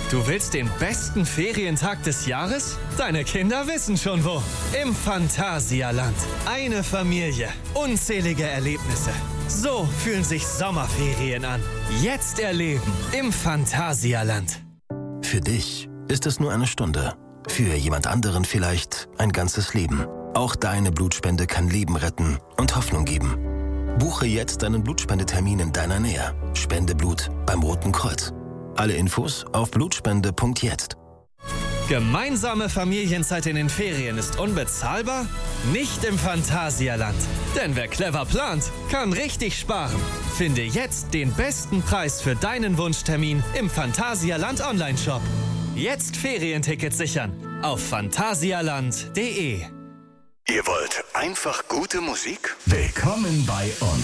Du willst den besten Ferientag des Jahres? Deine Kinder wissen schon wo. Im Phantasialand. Eine Familie. Unzählige Erlebnisse. So fühlen sich Sommerferien an. Jetzt erleben im Phantasialand. Für dich ist es nur eine Stunde. Für jemand anderen vielleicht ein ganzes Leben. Auch deine Blutspende kann Leben retten und Hoffnung geben. Buche jetzt deinen Blutspendetermin in deiner Nähe. Spende Blut beim Roten Kreuz. Alle Infos auf blutspende.jetzt. Gemeinsame Familienzeit in den Ferien ist unbezahlbar? Nicht im Phantasialand. Denn wer clever plant, kann richtig sparen. Finde jetzt den besten Preis für deinen Wunschtermin im Phantasialand Online-Shop. Jetzt Ferientickets sichern auf phantasialand.de. Ihr wollt einfach gute Musik? Willkommen bei uns.